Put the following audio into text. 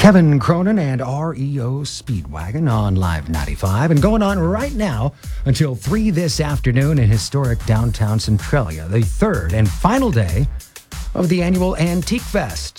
Kevin Cronin and REO Speedwagon on Live 95 and going on right now until 3 this afternoon in historic downtown Centralia, the third and final day of the annual Antique Fest.